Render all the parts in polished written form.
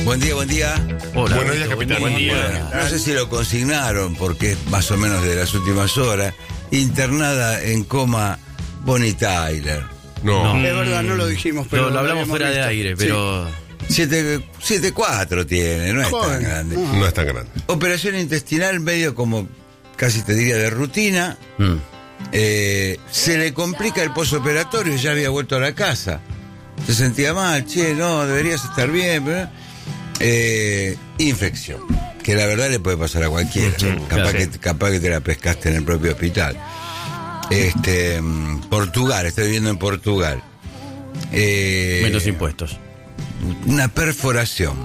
Buen día, buen día. Hola, Buenos días, capitán. buen día. No sé si lo consignaron, porque es más o menos de las últimas horas. Internada en coma Bonnie Tyler. No. Es verdad, no lo dijimos, pero Lo hablamos habíamos fuera de visto. aire, pero... 7,4 tiene, no es Joder, tan grande. No es tan grande. Operación intestinal medio como, casi te diría, de rutina. Se le complica el postoperatorio y ya había vuelto a la casa. Se sentía mal, no, deberías estar bien, pero... infección, que la verdad le puede pasar a cualquiera. Capaz que te la pescaste en el propio hospital. Portugal, estoy viviendo en Portugal. Menos impuestos. Una perforación.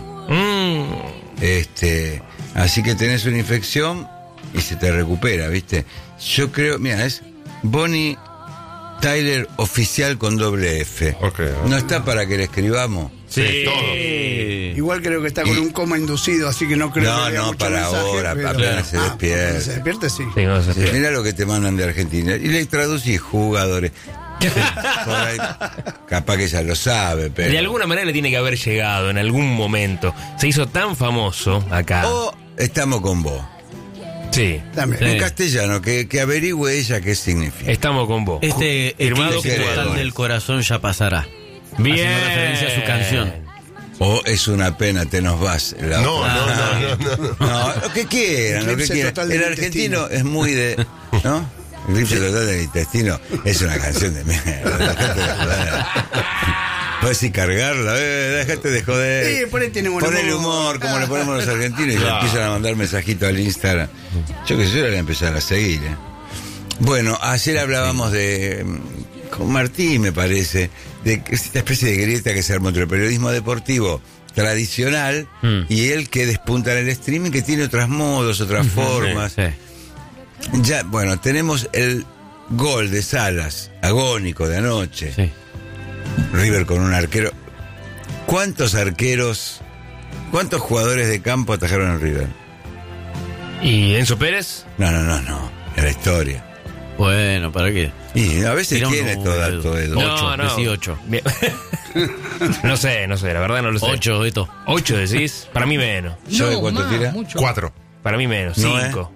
Así que tenés una infección y se te recupera, ¿viste? Yo creo, mira, es Bonnie Tyler oficial con doble F. Ok. ¿No está para que le escribamos? Sí, todo. Igual creo que está con un coma inducido, así que no creo que lea mucho para mensaje, ahora, pero- apenas se despierte. apenas se despierte, sí. Sí, no se Sí, pierde. mira lo que te mandan de Argentina. Y le traducís jugadores. Por ahí, capaz que ya lo sabe, pero... De alguna manera le tiene que haber llegado en algún momento. Se hizo tan famoso acá. O estamos con vos. Sí, También. En castellano, que averigüe ella qué significa. estamos con vos. Este Firmado eclipse con total vos. del corazón ya pasará. Bien. Haciendo referencia a su canción. O es una pena, te nos vas. La No, otra. no. No, lo que quieran, lo que Eclipse quieran. total del El argentino intestino. es muy de... ¿No? Eclipse total del intestino es una canción de mierda. Dejate de joder. Puedes decir cargarla, déjate de joder. Sí, por ahí tiene buen Ponele humor. humor, como le ponemos los argentinos, y le Claro. empiezan a mandar mensajitos al Instagram. Yo que sé, yo le voy a empezar a seguir. Bueno, ayer hablábamos de... Con Martín, me parece, de esta especie de grieta que se armó entre el periodismo deportivo tradicional y el que despunta en el streaming, que tiene otros modos, otras formas. Sí. Ya, bueno, tenemos el gol de Salas, agónico de anoche. Sí. River con un arquero. ¿Cuántos jugadores de campo atajaron al River? ¿Y Enzo Pérez? No. En la historia. Bueno, ¿para qué? Y a veces Tira un tiene todo número. dedo. Decí 8. Bien. No sé, la verdad no lo sé. 8, Beto. 8 decís, para mí menos. ¿Sabe cuánto tira? 4. Para mí menos, No, 5.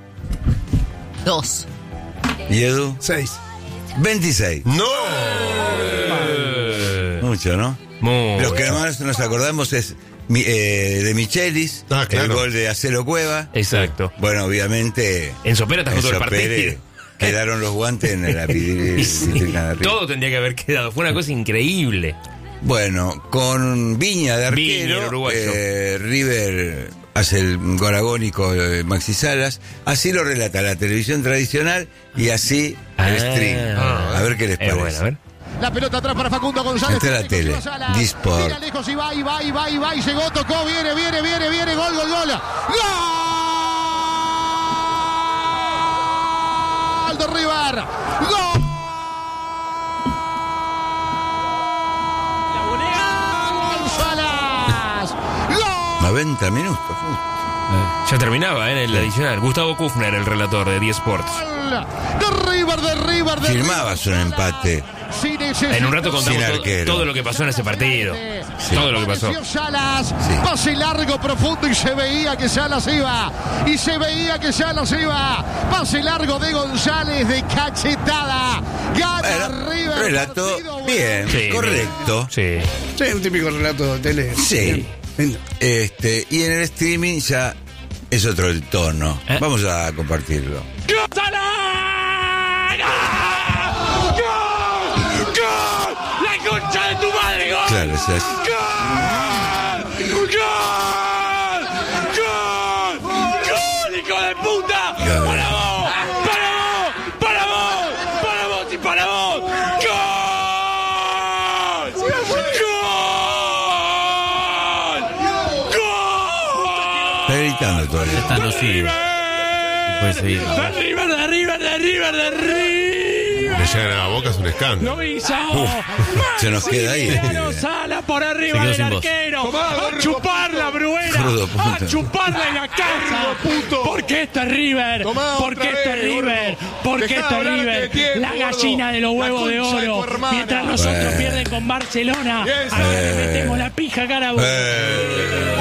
2. ¿Y Edu? 6. 26. ¡No! Mucho, ¿no? Muy Los que bien. más nos acordamos es de Michelis, Ah, claro. el gol de Acero Cueva. Exacto. Bueno, obviamente... Enzo Pérez atajó todo el Enzo partido. Pérez, quedaron los guantes en la vitrina de arriba. Todo tendría que haber quedado. Fue una cosa increíble. Bueno, con Viña de Viña, el arquero, uruguayo. River hace el gol agónico de Maxi Salas. Así lo relata la televisión tradicional y así el stream. A ver qué les parece. Bueno, a ver. La pelota atrás para Facundo González. Esta es la tele, Disport. Tira lejos y va, llegó, tocó, viene, gol. ¡Gol de River! ¡Gol! 90 minutos. Ya terminaba, en el adicional. Gustavo Kufner, el relator de 10 Sports. De River. Firmabas un empate. En un rato contamos Sin arquero. todo lo que pasó en ese partido. Todo lo que pasó. Salas, Sí. pase largo, profundo y se veía que Salas iba. Pase largo de González de cachetada. Gana Bueno, River. relato partido bien, Sí, correcto. Sí. Sí, un típico relato de tele. Sí. Lindo. Y en el streaming ya es otro el tono. Vamos a compartirlo. ¡La concha de tu madre, gol! Claro, es así. ¡Gol, hijo de puta! Gol. ¡Para vos y para vos! ¡Gol! Está gritando todavía. Esta no sigue. Puede seguir. ¡De River! Le llegan a la boca, es un escándalo. ¡Lo hizo! Se nos queda ahí. Sala por Se arriba quedó del sin voz. arquero. A chuparla, Bruera. Crudo, puto. A chuparla en la casa. Porque esto es River. Porque esto es River. Porque esto es River. La gallina de los huevos de oro. Mientras nosotros pierden con Barcelona. Ahora le metemos la pija cara a vos.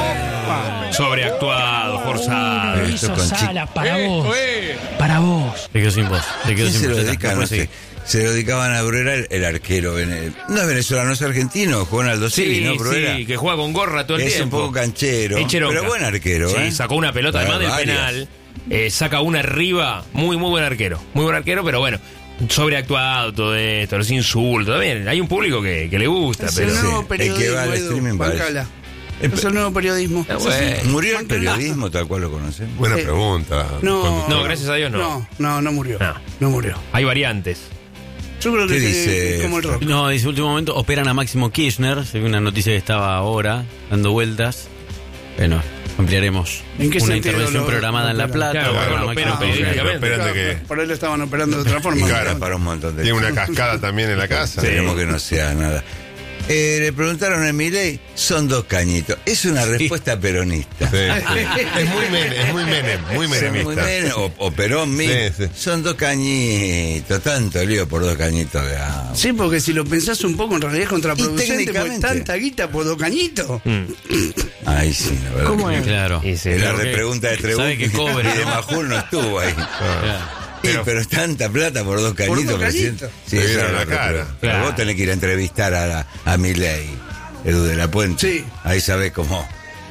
Sobreactuado, forzado. Uno hizo Esto con Salas para vos. Para vos. Se quedó sin voz. Se quedó ¿Quién sin se lo voz. dedica? No sé. Se lo dedicaban a Bruera, el arquero. No es venezolano, es argentino, juega en Aldo Civi, ¿no, Bruera? Sí, que juega con gorra todo el Es tiempo. un poco canchero, pero buen arquero, Sí, sacó una pelota además del penal. Saca una arriba, muy buen arquero. Muy buen arquero, pero bueno, sobreactuado todo esto, los insultos. También hay un público que le gusta, Es pero el nuevo el periodismo, que va al Edu, streaming bancala. Es el nuevo periodismo. bueno. ¿Murió el periodismo tal cual lo conocemos? Buena pregunta. No, gracias a Dios no. No murió. No murió. Hay variantes. Yo creo ¿Qué que dice? es como el rock. No, dice último momento, operan a Máximo Kirchner, según una noticia que estaba ahora dando vueltas. Bueno, ampliaremos. ¿En qué una sentido intervención lo programada en La operan? Plata. Claro, operan a lo Máximo operan Kirchner. periodísticamente. Espérate que Por ahí lo estaban operando de otra forma. Claro. Para un montón de tiene una chicos. cascada también en la casa. Esperemos que no sea nada. Le preguntaron a Milei, son 2 cañitos. Es una respuesta peronista. Sí. Es muy Menem, muy Muy menemista. bien, o Perón mismo. Sí. Son 2 cañitos, tanto lío por 2 cañitos de agua. Sí, porque si lo pensás un poco, en realidad es contraproducente. Porque técnicamente. tanta guita por 2 cañitos. Ay, sí, la verdad. ¿Cómo es? Claro. Y sí, En la Creo que repregunta de Trebuch sabe que cobre, y de ¿no? Majul no estuvo ahí. Claro. Pero tanta plata por 2 cañitos, dos presidente. cañitos. Sí, Le esa vieron es la cara. repregunta. Pero Claro. vos tenés que ir a entrevistar a Milei, Edu de la Puente. Sí. Ahí sabés cómo.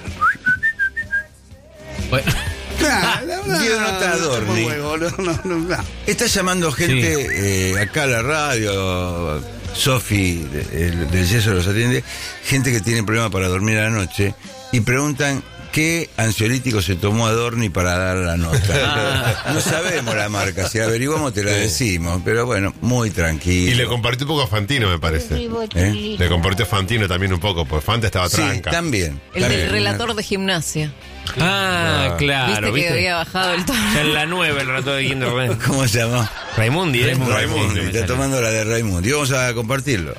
Bueno, Dio nota a Adorni. No. Está llamando gente acá a la radio, Sofi del Yeso los atiende, gente que tiene problemas para dormir a la noche y preguntan qué ansiolítico se tomó Adorni para dar la nota. No sabemos la marca, si averiguamos te la decimos, pero bueno, muy tranquilo. Y le compartió un poco a Fantino, me parece. ¿Eh? Le compartió a Fantino también un poco, porque Fanta estaba Sí, tranca. también. El también. del relator de gimnasia. Claro, Viste que había bajado el tono. Ya en la 9 el relator de Kinder ¿Cómo se llama? Raimundi, ¿eh? Raimundi, está tomando la de Raimundi. Vamos a compartirlo.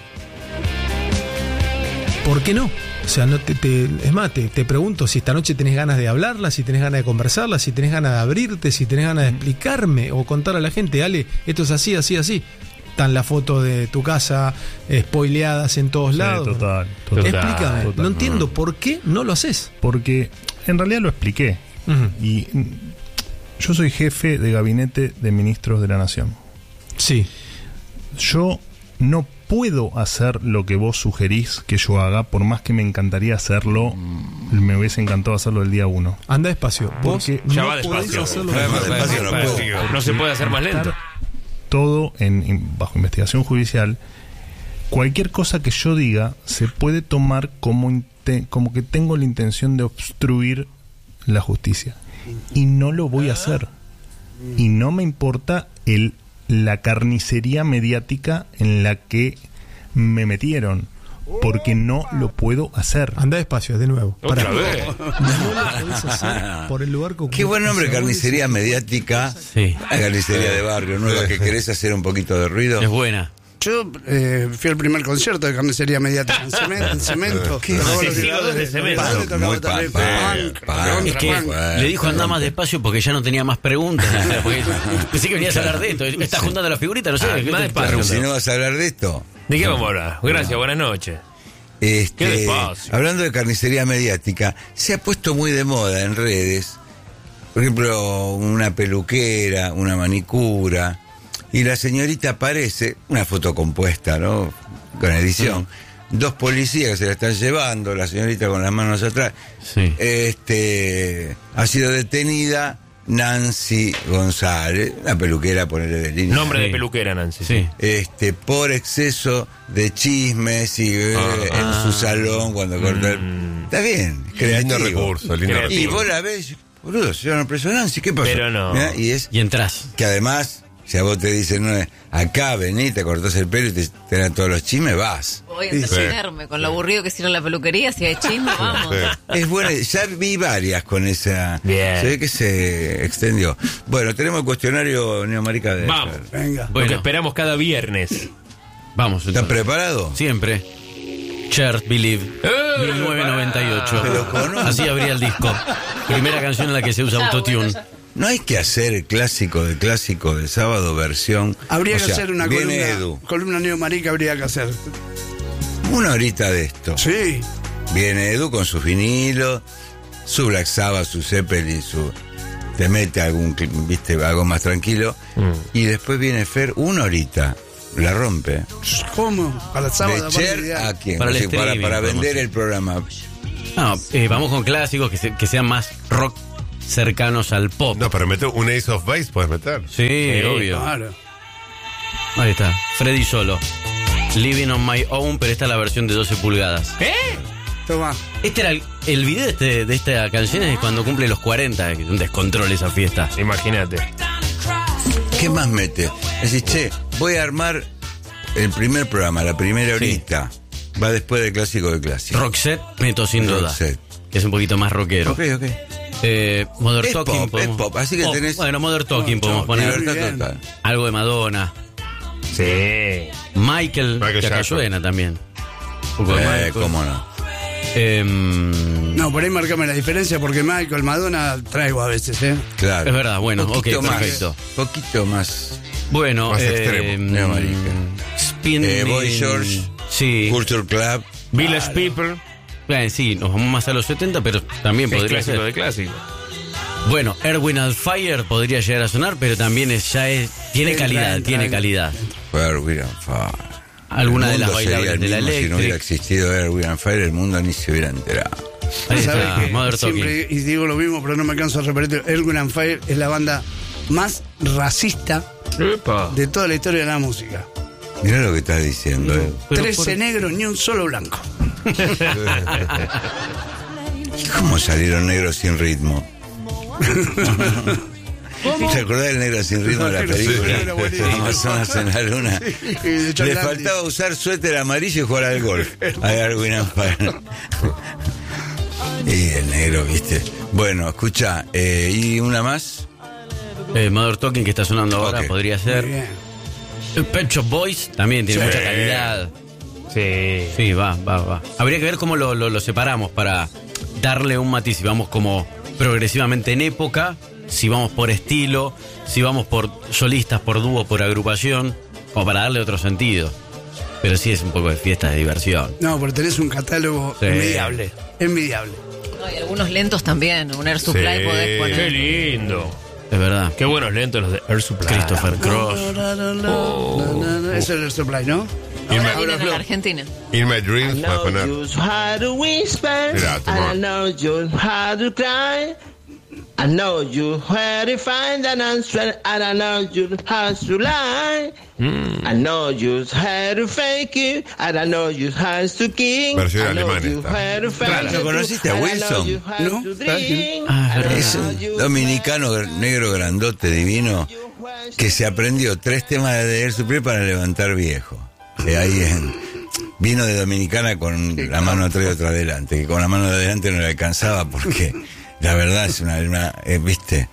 ¿Por qué no? O sea, no es más, te pregunto si esta noche tenés ganas de hablarla, si tenés ganas de conversarla, si tenés ganas de abrirte, si tenés ganas de explicarme o contar a la gente, Ale, esto es así, así, así. Están las fotos de tu casa spoileadas en todos lados. Total. Explícame, total. no entiendo por qué no lo haces. Porque en realidad lo expliqué. Ujú. Y yo soy jefe de gabinete de ministros de la Nación. Sí. Yo no puedo hacer lo que vos sugerís que yo haga, por más que me encantaría hacerlo, me hubiese encantado hacerlo el día 1. Anda despacio. Vos Porque Ya no va podés despacio. hacerlo. Despacio no puedo. No se puede hacer más lento. Todo bajo investigación judicial. Cualquier cosa que yo diga se puede tomar como que tengo la intención de obstruir la justicia. Y no lo voy a hacer. Y no me importa la carnicería mediática en la que me metieron. Porque no lo puedo hacer. Anda despacio, de nuevo. Otra Pará. vez. No lo podés hacer por el lugar que Qué buen nombre, ocupás. carnicería mediática. Sí. La carnicería de barrio nueva que querés hacer un poquito de ruido. es buena. Yo fui al primer concierto de carnicería mediática en cemento. ¿Qué? Tocaba Sí, los sí, vibradores. de cemento. Padre tocaba Muy también punk, recontra Es que punk. le dijo andá más despacio porque ya no tenía más preguntas. Porque pensé que venías a hablar de esto. Estás juntando las figuritas, no sé. ¿qué más te despacio. pasa? Si no vas a hablar de esto. ¿De qué vamos a hablar? Gracias, buenas noches. Qué despacio. Hablando de carnicería mediática, se ha puesto muy de moda en redes, por ejemplo, una peluquera, una manicura, y la señorita aparece, una foto compuesta, ¿no? Con edición, 2 policías que se la están llevando, la señorita con las manos atrás. Sí. Ha sido detenida Nancy González, una peluquera, ponerle de línea. Nombre Sí. de peluquera, Nancy. Sí. Por exceso de chismes y en su salón cuando corta el... Está bien, creativo. Lindo recurso, lindo Creativo. Y recurso. vos la ves, boludo, se llama preso Nancy, ¿qué pasó? Pero no. Mirá, y es Y entras. que además, si a vos te dicen, no, acá vení, te cortás el pelo y te dan todos los chismes, vas. Voy a entretenerme con lo aburrido que hicieron la peluquería. Si hay chisme, vamos. Es bueno, ya vi varias con esa... Bien. Se ve que se extendió. Bueno, tenemos el cuestionario Neomarica de... Vamos. Venga. Lo que Bueno, esperamos cada viernes. vamos. ¿Estás entonces. preparado? Siempre. Cher, Believe. 1998. Lo conozco. Así abría el disco. Primera canción en la que se usa autotune. No hay que hacer el clásico de sábado versión. Habría O que sea, hacer una viene Edu, columna neomarica, habría que hacer. una horita de esto. Sí. Viene Edu con sus vinilos, su Black Sabbath, su Zeppelin, te mete algo más tranquilo, y después viene Fer 1 horita, la rompe. ¿Cómo? Para el sábado. De Cher a quién, Para el o sea, streaming, para vender vamos. el programa. No, vamos con clásicos que sean más rock cercanos al pop. No, pero meter un Ace of Base puedes meter. Sí, obvio. Claro. Ahí está, Freddy Solo. Living on My Own, pero esta es la versión de 12 pulgadas. Toma. Este era el video de esta canción es cuando cumple los 40, que es un descontrol esa fiesta. Imagínate. ¿Qué más mete? Decís, che, voy a armar el primer programa, la primera horita. Va después del clásico de clásico. Roxette, meto sin duda. Roxette. Que es un poquito más rockero. Ok. Modern Es Talking. pop, es pop, así que tenés- Bueno, Modern Talking podemos poner. Libertad total. Algo de Madonna. Sí. Michael que acá Jackson. suena también. Un poco de Michael. ¿Cómo no? No, por ahí marcame la diferencia porque Michael, Madonna traigo a veces, ¿eh? Claro. Es verdad, bueno, Poquito ok, más, perfecto. Poquito más. Bueno, Más extremo. Neo marica. Spin Boy George. Sí. Culture Club. Village People. Sí, nos vamos más a los 70, pero también Es podría clásico ser. de clásico. Bueno, Erwin and Fire podría llegar a sonar, pero también tiene calidad, entra. tiene calidad. Erwin and Fire. Alguna El de las mundo sería bailables el de la mismo. Si no hubiera Electric. existido Erwin and Fire, el mundo ni se hubiera enterado. Ahí ¿Sabes está, qué? Modern Talking. Siempre, y digo lo mismo, pero no me canso de repetir, Erwin and Fire es la banda más racista Epa. de toda la historia de la música. Mirá lo que estás diciendo. Pero 13 negros, ni un solo blanco. ¿Cómo salieron negros sin ritmo? ¿Te acordás del negro sin ritmo de la película? Era buenísimo. Amazonas en la luna. de John Le Landis. faltaba usar suéter amarillo y jugar al golf. A Erwin and Fire. Y el negro, viste. Bueno, escucha, ¿y una más? Modern Talking que está sonando ahora Ok. podría Muy ser. bien. Pet Shop Boys también tiene Sí. mucha calidad. Sí. Sí, va. Habría que ver cómo lo separamos para darle un matiz. Si vamos como progresivamente en época, si vamos por estilo, si vamos por solistas, por dúo, por agrupación, como para darle otro sentido. Pero sí es un poco de fiesta, de diversión. No, pero tenés un catálogo Sí. envidiable. Envidiable. No, y algunos lentos también. Un Air Supply Sí. podés poner. Qué lindo. Es verdad. Qué buenos lentos los de Air Supply. Christopher Cross. Eso es el supply, ¿no? Ahora vienen a la Argentina. In My Dreams puedes poner. How to whisper, Mira, toma. and I know just how to cry. I know you where to find an answer, and I know you how to lie. I know you how to fake it, and I know you how to king. Versión I know alemana you esta. how to find Claro, the ¿conociste a truth, and I know Wilson? you how ¿No? to ¿Sabes quién? drink. Ah, es verdad. Es un dominicano negro grandote divino que se aprendió 3 temas de Air Supply para levantar viejo. Vino de Dominicana con la mano atrás y otra adelante, que con la mano de adelante no le alcanzaba porque la verdad es una viste,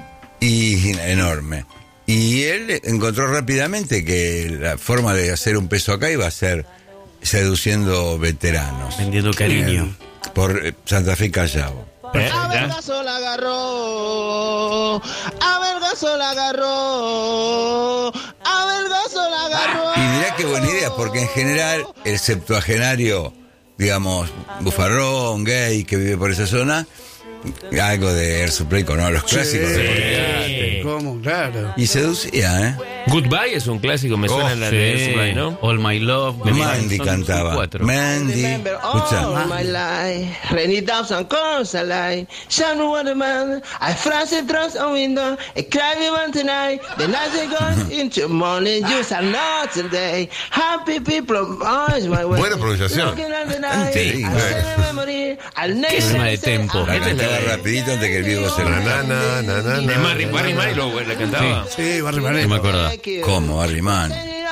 y enorme. Y él encontró rápidamente que la forma de hacer un peso acá iba a ser seduciendo veteranos Vendiendo cariño. por Santa Fe y Callao. A ver, Gaso la agarró. A ver, Gaso la agarró. A ver, Gaso la agarró. Y mirá qué buena idea, porque en general el septuagenario, digamos, bufarrón, gay, que vive por esa zona, algo de Air Supply con los clásicos. ¿Cómo? Claro. Y seducía, ¿eh? Goodbye es un clásico, me suena en la de Air Supply, ¿no? All My Love. Mandy Son cantaba. 4. Mandy. Remember Escucha. all my life, rainy days and cold sunlight. Shine water man, I flash it across a window, I cry me one tonight. The night it goes into morning, you are not today. Happy people of always my way. Buena pronunciación. Looking at the night, Sí, I güey. say the memory, I'll never problema de say tempo. La I cantaba rapidito antes que el viejo se Na, la na, na, na, na, De Barry na, Manilow, güey, la cantaba. Sí, Barry No me Manilow. acuerdo. ¿Cómo, Barry Man?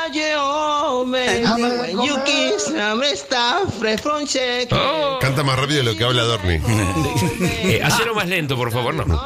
When you kiss, I'm stop from check. Canta más rápido de lo que habla Dorni. Hacelo más lento, por favor, no.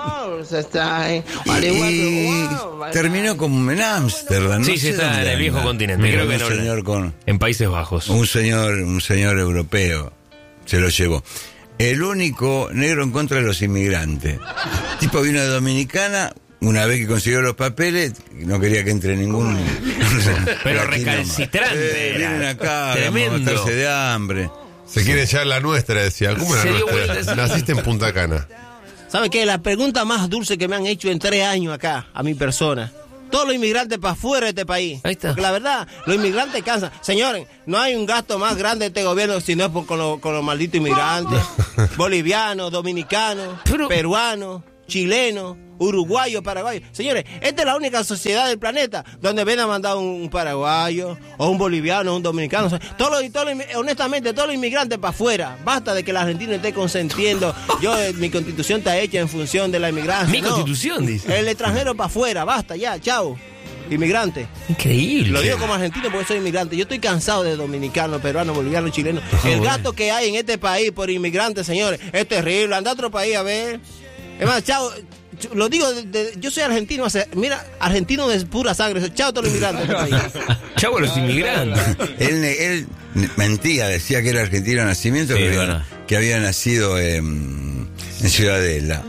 Y terminó como en Ámsterdam. Sí, no sí, sé está dónde en el anda. viejo continente. Creo que Un no, señor con... En Países Bajos. Un señor europeo se lo llevó. El único negro en contra de los inmigrantes. El tipo vino de Dominicana, una vez que consiguió los papeles, no quería que entre ningún... Pero latino más. recalcitrante era. Vienen acá, Tremendo. vamos a matarse de hambre. Se quiere echar la nuestra, decía. ¿Cómo la Se dio nuestra? vuelta, sí. Naciste en Punta Cana. ¿Sabe qué? La pregunta más dulce que me han hecho en 3 años acá, a mi persona. Todos los inmigrantes para afuera de este país. Ahí está. Porque la verdad, los inmigrantes cansan. Señores, no hay un gasto más grande de este gobierno si no es con los malditos inmigrantes. Bolivianos, dominicanos, peruanos, chilenos, uruguayos, paraguayos. Señores, esta es la única sociedad del planeta donde ven a mandar un paraguayo, o un boliviano, o un dominicano. O sea, honestamente, todos los inmigrantes para afuera. Basta de que la Argentina esté consentiendo. Mi constitución está hecha en función de la inmigración. Mi constitución, dice. El extranjero para afuera, basta ya, chao. Inmigrante. Increíble. Lo digo como argentino porque soy inmigrante. Yo estoy cansado de dominicanos, peruanos, bolivianos, chilenos. El gasto que hay en este país por inmigrantes, señores, es terrible. Anda a otro país a ver. Es más, chao. Lo digo, yo soy argentino, mira, argentino de pura sangre. Chao a todos los inmigrantes de este país. Chau a los inmigrantes. Él mentía, decía que era argentino de nacimiento, Sí, que había nacido en Ciudadela.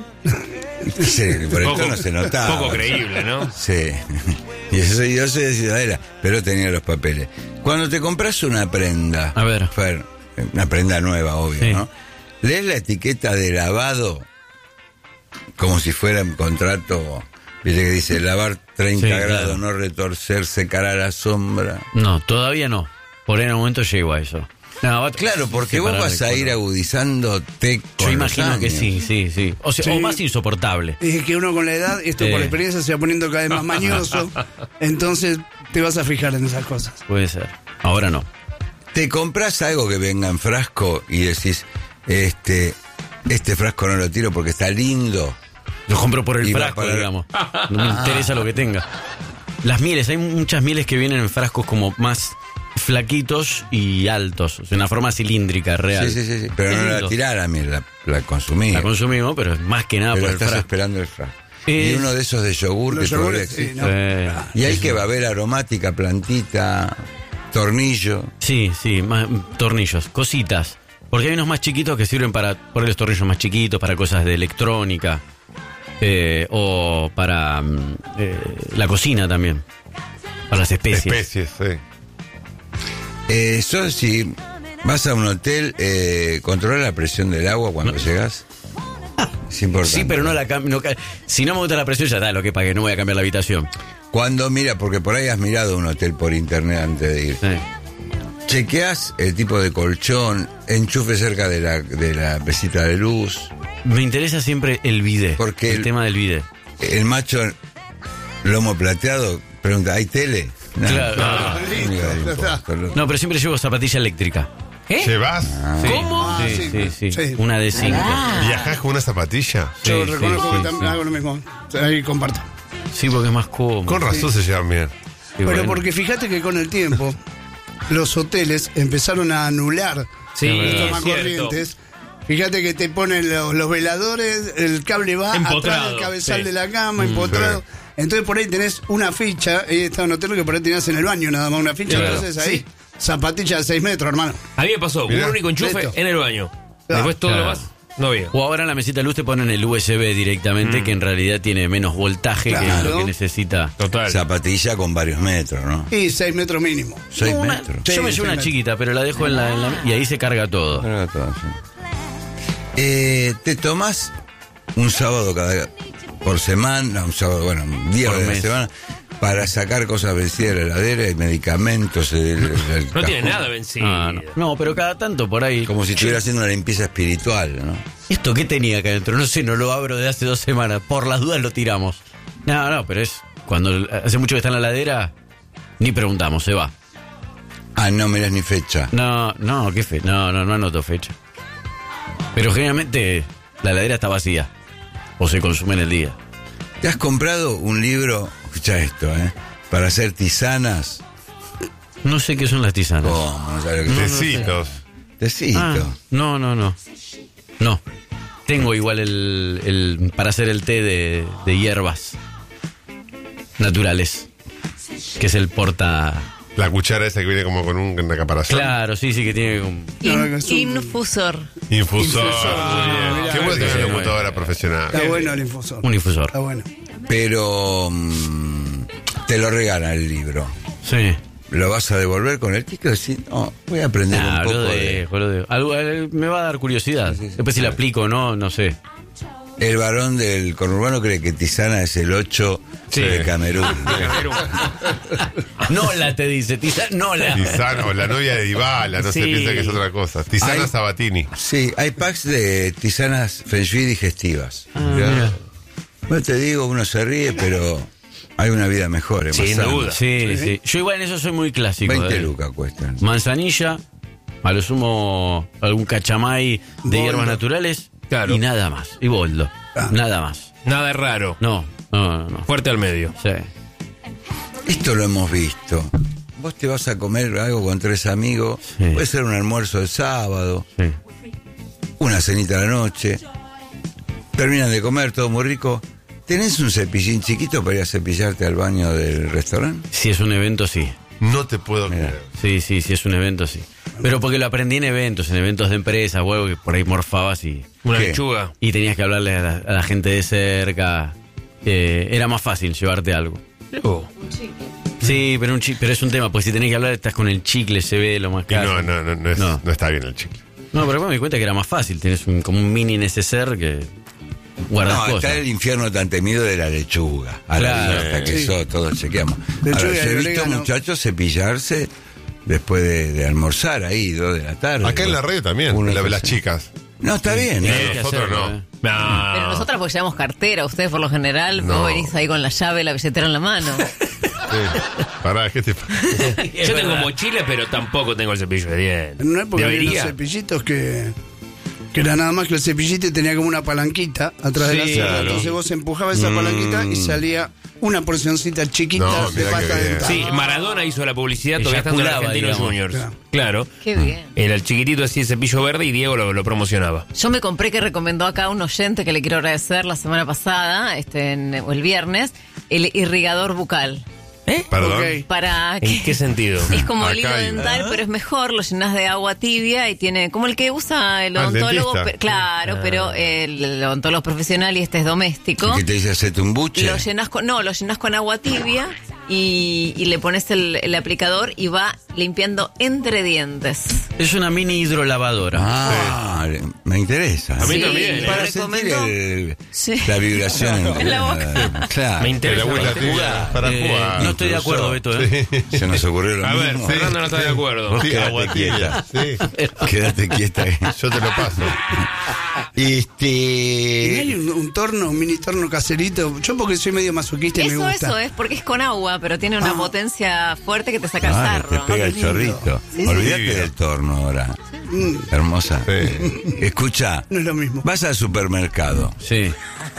Sí, por el tono se notaba. Poco creíble, ¿no? Sí. Y yo soy de Ciudadela, pero tenía los papeles. Cuando te compras una prenda, A ver. Fer, una prenda nueva, obvio, Sí. ¿no? Lees la etiqueta de lavado como si fuera un contrato, viste que dice lavar 30 Sí, grados, claro. no retorcer, secar a la sombra. No, todavía no. Por ahí en un momento llego a eso. No, Claro, porque vos separar vas el a ir color. agudizándote con Yo imagino los que años. sí. O sea, Sí. o más insoportable. Es que uno con la edad, esto por experiencia se va poniendo cada vez más mañoso. Entonces te vas a fijar en esas cosas. Puede ser. Ahora no. Te compras algo que venga en frasco y decís, este frasco no lo tiro porque está lindo. Lo compro por el Y va frasco, para- digamos. No me interesa lo que tenga. Las mieles, hay muchas mieles que vienen en frascos como más flaquitos y altos. O sea, una forma cilíndrica, real. Sí. Pero Es no lindo. la tirara, la consumí. La consumimos, pero es más que nada Pero por el estás frasco. esperando el frasco. Es- Y uno de esos de yogur Los que todavía yogures, sí, existe. ¿no? Y hay que va a ver aromática, plantita, tornillo. Sí, más tornillos, cositas. Porque hay unos más chiquitos que sirven para poner los tornillos más chiquitos, para cosas de electrónica. O para la cocina también. Para las especies. Especies, sí. Eso si vas a un hotel, controla la presión del agua cuando llegas. Es importante. Sí, pero no la cambio. Si no me gusta la presión, ya está, lo que pagué, no voy a cambiar la habitación. Cuando mira, porque por ahí has mirado un hotel por internet antes de ir. Sí. Chequeás el tipo de colchón, enchufe cerca de la mesita de luz. Me interesa siempre el bidet. Porque el tema del bidet. El macho lomo plateado pregunta, ¿hay tele? No, Claro. no importa, No, pero siempre llevo zapatilla eléctrica. ¿Llevas? Sí, ¿Cómo? Sí. Sí. Una de 5. ¿Viajás con una zapatilla? Yo Sí, reconozco sí, que también sí. hago lo mismo. Ahí comparto. Sí, porque es más cómodo. Con razón se llevan bien. Sí, Pero bueno. porque fíjate que con el tiempo los hoteles empezaron a anular Sí, los es tomacorrientes. Fíjate que te ponen los veladores, el cable va Empotrado, atrás del cabezal sí. de la cama, empotrado. Entonces por ahí tenés una ficha, he estado en hotel que por ahí tenías en el baño nada más una ficha, Claro. entonces ahí, zapatilla de 6 metros, hermano. A mí me pasó, Mirá, un único enchufe listo. en el baño. Claro. Después todo Claro. lo más, no había. O ahora en la mesita de luz te ponen el USB directamente, que en realidad tiene menos voltaje que Claro. lo que necesita. Total. Zapatilla con varios metros, ¿no? Y 6 metros mínimo. 6 Una- metros. yo me Sí, llevo una sí, chiquita, pero la dejo en la y ahí se carga todo. Carga todo, sí. Te tomás un sábado por semana, un sábado, bueno, un día Por de la mes. semana, para sacar cosas vencidas de la heladera y medicamentos. No tiene nada vencido. Ah, no, pero cada tanto por ahí. Como si estuviera haciendo una limpieza espiritual, ¿no? ¿Esto qué tenía acá adentro? No sé, no lo abro de hace 2 semanas. Por las dudas lo tiramos. No, pero es cuando hace mucho que está en la heladera, ni preguntamos, se va. Ah, no mirás ni fecha. No, qué fe. No anoto fecha. Pero generalmente la heladera está vacía. O se consume en el día. ¿Te has comprado un libro? Escucha esto, para hacer tisanas. No sé qué son las tisanas. ¿Cómo? ¿No sabes lo que es? Tecitos. Tecito. Ah, no. No. Tengo igual el para hacer el té de hierbas naturales. Que es el porta. La cuchara esa que viene como con una caparazón. Claro, sí, que tiene un. Infusor. Infusor. Mira, Qué bueno tener sí, una sí, computadora profesional. Está bueno el infusor. Un infusor. Está bueno. Pero te lo regala el libro. Sí. lo vas a devolver con el ticket, decís, no, voy a aprender un poco lo dejo. Algo me va a dar curiosidad. Después si la aplico o no sé. El varón del conurbano cree que Tisana es el 8 de Camerún. Nola te dice, Nola. Tisana, o la novia de Dybala, no se piensa que es otra cosa. Tisana Sabatini. Sí, hay packs de tisanas Feng Shui digestivas. Mira. Bueno, te digo, uno se ríe, pero hay una vida mejor. Sin duda. Sí. Yo igual en eso soy muy clásico. 20 lucas cuestan. Manzanilla, a lo sumo algún cachamay de hierbas naturales. Claro. Y nada más. Y boldo. Nada más. Nada raro. No. Fuerte al medio. Sí. Esto lo hemos visto. Vos te vas a comer algo con 3 amigos. Sí. Puede ser un almuerzo el sábado. Sí. Una cenita a la noche. Terminan de comer, todo muy rico. ¿Tenés un cepillín chiquito para ir a cepillarte al baño del restaurante? Si es un evento, sí. No te puedo creer. Sí, si es un evento, sí. Pero porque lo aprendí en eventos de empresas, huevo, que por ahí morfabas y... Una ¿Qué? lechuga. Y tenías que hablarle a la gente de cerca. Era más fácil llevarte algo. Sí, pero es un tema, porque si tenés que hablar estás con el chicle, se ve lo más Y caro. no está bien el chicle. No, pero me di cuenta que era más fácil. Tenés como un mini neceser que guardas No, cosas. está el infierno tan temido de la lechuga. A Claro. la hasta que eso todos chequeamos. Lechuga Ahora, y yo he visto orégano. muchachos cepillarse después de almorzar ahí, 2 de la tarde. Acá en la radio también, Uno las se- chicas. No, está bien. Hay que nosotros hacerlo, no. ¿eh? Pero nosotras porque llevamos cartera, ustedes por lo general, No. vos venís ahí con la llave, la billetera en la mano. Sí. Pará, ¿qué te pasa? Yo tengo mochila, pero tampoco tengo el cepillo de dientes. En una época había unos Debería. cepillitos que era nada más que el cepillito y tenía como una palanquita atrás de la Sí, silla. claro. Entonces vos empujabas esa palanquita y salía una porcioncita chiquita No, de mirá qué pasta bien. dental. Sí, Maradona hizo la publicidad todavía estando en Eyaculaba, Argentinos digamos. Juniors. Claro. Qué bien. Era el chiquitito así, el cepillo verde, y Diego lo promocionaba. Yo me compré, que recomendó acá un oyente que le quiero agradecer la semana pasada, o el viernes, el irrigador bucal. Perdón. Ok. Para ¿En que qué sentido? es como el Acá hilo hay- dental, pero es mejor, lo llenas de agua tibia y tiene como el que usa el Ah, el odontólogo, dentista. claro, pero el odontólogo profesional y este es doméstico. Que te dice hacete un buche. Lo llenas con agua tibia y le pones el aplicador y va limpiando entre dientes. Es una mini hidrolavadora. Ah, me interesa. A mí Sí, también, me Para sentir recomendó. Sí. la vibración En la boca. Claro. Me interesa. La vuelta ¿viste? tibia para jugar. No estoy de acuerdo, Beto. ¿eh? Se nos ocurrió lo A ver, mismo. Fernando no está de acuerdo. Vos Sí, quedate agua quieta. tibia. Sí. Quédate quieta. Yo te lo paso. ¿Y Este. hay un torno, un mini torno caserito? Yo porque soy medio masoquista y me gusta. Eso es, porque es con agua, pero tiene una potencia fuerte que te saca el Ah, sarro. te pega el lindo. chorrito. Sí, Olvídate sí. del torno ahora. Hermosa. Sí. Escucha, No es lo mismo. vas al supermercado, Sí.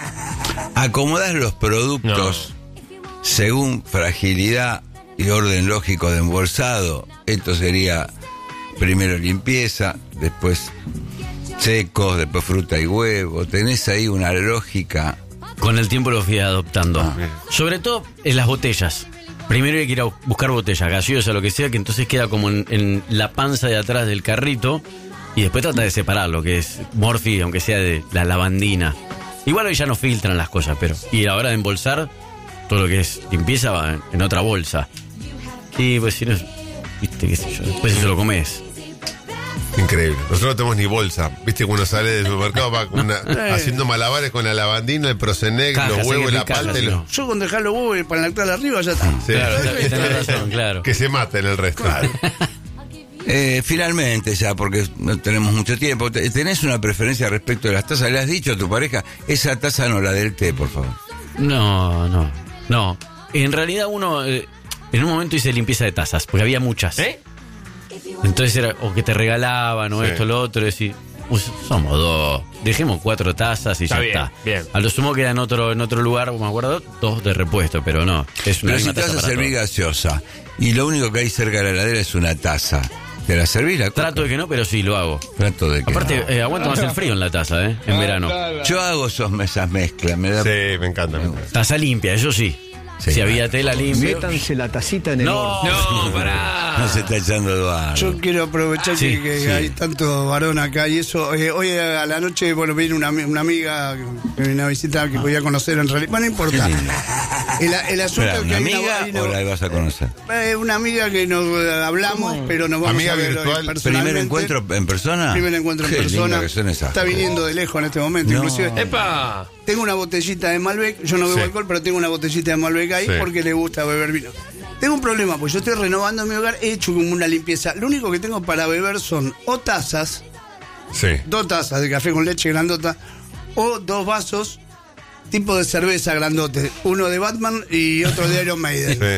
acomodás los productos según fragilidad y orden lógico de embolsado. Esto sería primero limpieza, después secos, después fruta y huevo. Tenés ahí una lógica. Con el tiempo lo fui adoptando. Ah. Sobre todo en las botellas. Primero hay que ir a buscar botellas, gaseosa, lo que sea, que entonces queda como en la panza de atrás del carrito. Y después trata de separar lo que es Morphy, aunque sea de la lavandina. Igual hoy ya no filtran las cosas, pero... Y a la hora de embolsar, todo lo que es limpieza va en otra bolsa. Y pues si no es... Viste, qué sé yo, después eso lo comes. Increíble. Nosotros no tenemos ni bolsa. Viste que uno sale del supermercado va con haciendo malabares con la lavandina, el Prosenec, Cajas, los huevos, hay que la picarlos, palta y si los... no. Yo con dejar los huevos y para lactar arriba ya está. Sí. Claro, tenés razón, claro. Que se maten el resto. Finalmente ya, porque no tenemos mucho tiempo, ¿tenés una preferencia respecto de las tazas? ¿Le has dicho a tu pareja, esa taza no, la del té, por favor? No. En realidad uno... en un momento hice limpieza de tazas, porque había muchas. Entonces era o que te regalaban o Sí. esto, lo otro, decir, somos 2, dejemos 4 tazas y Está ya bien, está. bien. A lo sumo queda en otro lugar, me acuerdo, 2 de repuesto, pero no, es una Pero si misma te vas taza a para servir todo. gaseosa y lo único que hay cerca de la heladera es una taza, ¿te la servís la coca? Trato de que no, pero sí, lo hago. Trato de que Aparte, no. aguanto más el frío en la taza, en verano. Yo hago esas mezclas, me da... Sí, me encanta. Taza limpia, eso sí. Sí, si había tela limpia. Métanse la tacita en el horno. No, pará. No se está echando Eduardo. Yo quiero aprovechar que hay tanto varón acá y eso. Hoy a la noche, bueno, viene una amiga que viene a visitar, que podía conocer en realidad. Bueno, no importa. El asunto Espera, es que ¿una hay amiga o la vas a conocer? una amiga que nos hablamos, pero nos vamos Amiga a ver virtual. personalmente. ¿Primer encuentro en persona? Primer encuentro en Qué persona. linda que son esas Está cosas. viniendo de lejos en este momento. No. Inclusive ¡Epa! tengo una botellita de Malbec. Yo no bebo Sí. alcohol, pero tengo una botellita de Malbec ahí Sí. porque le gusta beber vino. Tengo un problema, pues yo estoy renovando mi hogar, he hecho como una limpieza. Lo único que tengo para beber son o tazas, Sí. 2 tazas de café con leche grandota, o 2 vasos tipo de cerveza grandote, uno de Batman y otro de Iron Maiden.